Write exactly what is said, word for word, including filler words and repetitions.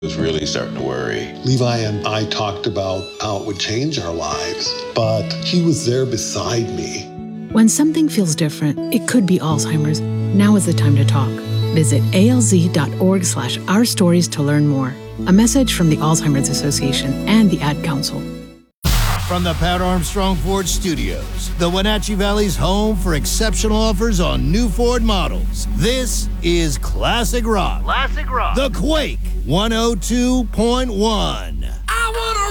was really starting to worry. Levi and I talked about how it would change our lives, but he was there beside me. When something feels different, it could be Alzheimer's. Now is the time to talk. Visit alz.org slash our stories to learn more. A message from the Alzheimer's Association and the Ad Council. From the Pat Armstrong Ford Studios, the Wenatchee Valley's home for exceptional offers on new Ford models. This is Classic Rock. Classic Rock. The Quake one oh two point one.